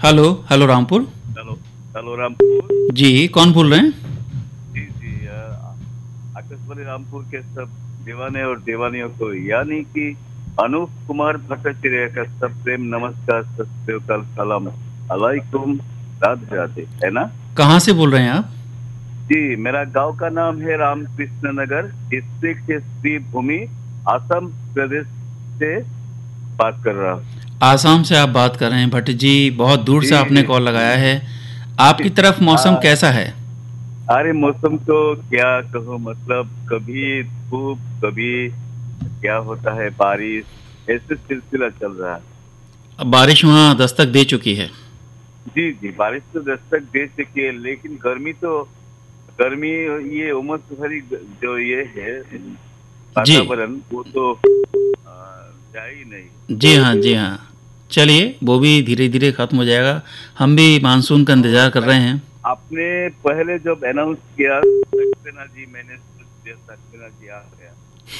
Hello hello Rampur. Hello. Hello Rampur. जी कौन बोल रहे हैं? जी जी आकाशवाणी रामपुर के सब दीवाने और दीवानियों को यानी कि अनूप कुमार भट्टाचार्य का सब प्रेम नमस्कार सत श्री अकाल सलाम अलैकुम राधे राधे है ना। कहाँ से बोल रहे हैं आप? जी मेरा गांव का नाम है रामकृष्ण नगर, डिस्ट्रिक्ट है श्री भूमि, असम प्रदेश से बात कर रहा हूँ। आसाम से आप बात कर रहे हैं भट्ट जी, बहुत दूर से आपने जी कॉल लगाया है। आपकी तरफ मौसम हाँ। कैसा है? अरे मौसम तो क्या कहूँ, मतलब कभी धूप कभी क्या होता है बारिश, ऐसे सिलसिला चल रहा है। अब बारिश वहाँ दस्तक दे चुकी है। जी जी बारिश तो दस्तक दे चुकी है, लेकिन गर्मी ये उमस भरी जो ये है जी वातावरण वो तो जा ही नहीं। जी हाँ जी हाँ। चलिए वो भी धीरे धीरे ख़त्म हो जाएगा। हम भी मानसून का इंतज़ार और कर रहे हैं। आपने पहले जब अनाउंस किया सक्सेना जी, मैंने सोच लिया सक्सेना जी आ गया।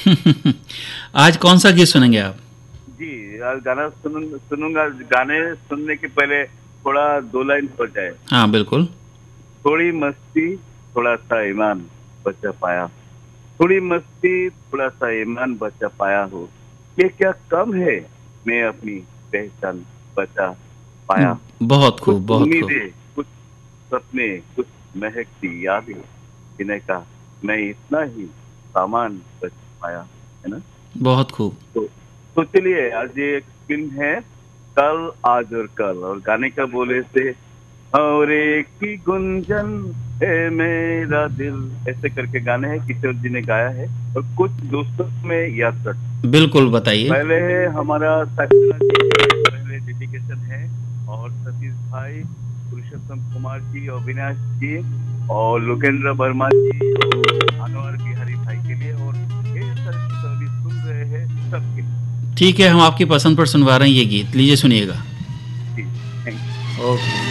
आज कौन सा गीत सुनेंगे आप? जी आज गाना सुनूंगा। गाने सुनने के पहले थोड़ा दो लाइन हो जाए। हाँ बिल्कुल। थोड़ी मस्ती थोड़ा सा ईमान बचा पाया, थोड़ी मस्ती थोड़ा सा ईमान बचा पाया हो, ये क्या कम है मैं अपनी पहचान बचा पाया। बहुत कुछ खूब बहुत खूब। उम्मीदें कुछ सपने कुछ महकती यादें, जिन्हें का मैं इतना ही सामान बच पाया, है ना। बहुत खूब। तो तो चलिए आज ये एक फिल्म है कल आज और कल, और गाने का बोले से और एक ही गुंजन है मेरा दिल, ऐसे करके गाने हैं, किशोर जी ने गाया है। और कुछ दोस्तों में याद रख। बिल्कुल बताइए। पहले है हमारा सक्सेना जी के पहले डेडिकेशन है, और सतीश भाई, पुरुषोत्तम कुमार जी, अविनाश जी और लोकेंद्र वर्मा जी और अनवर बिहारी भाई के लिए, और ढेर सारे सभी सुन रहे हैं सबके लिए। ठीक है, हम आपकी पसंद पर सुनवा रहे हैं ये गीत, लीजिए सुनिएगा। जी थैंक यू। ओके।